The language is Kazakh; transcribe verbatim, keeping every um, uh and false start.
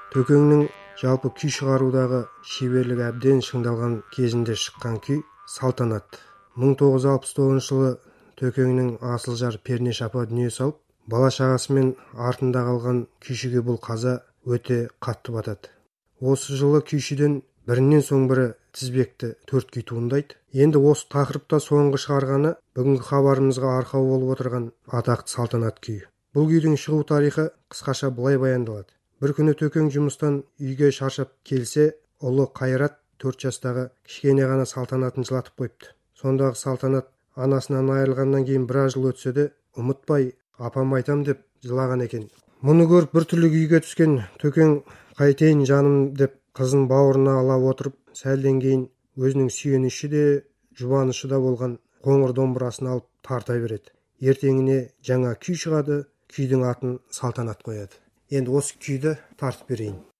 Төкеңнің жалпы күй шығарудағы шеберлігі әбден шыңдалған кезінде шыққан күй «Салтанат». мың тоғыз жүз алпыс тоғызыншы жылы Төкеңнің асыл жары Пернеш апа дүние салып, бала шағасымен артында қалған күйшіге бұл қаза өте қатты батады. Осы жылы күйшіден бірінен соң бірі тізбекті төрт күй туындайды. Енді осы тақырыпта соңғы шығарғаны бүгінгі хабарымызға арқау болып отырған атақты «Салтанат» күйі. Бұл күйдің шығу тарихы қысқаша былай баяндалады. Бір күні Төкең жұмыстан үйге шаршап келсе, ұлы Қайрат төрт жастағы кішкене ғана Салтанатын жылатып қойыпты. Сондағы Салтанат анасынан айырылғаннан кейін біраз жыл өтсе де, ұмытпай апам айтам деп жылаған екен. Мұны көріп біртүрлі күйге түскен Төкең қайтейін жаным деп қызын бауырына ала отырып, сәлден кейін өзінің сүйеніші де жұбанышы да болған қоңыр домбырасын алып тарта береді. Ертеңіне жаңа күй шығады, күйдің атын Салтанат қояды. Енді осы күйді тартып берейін.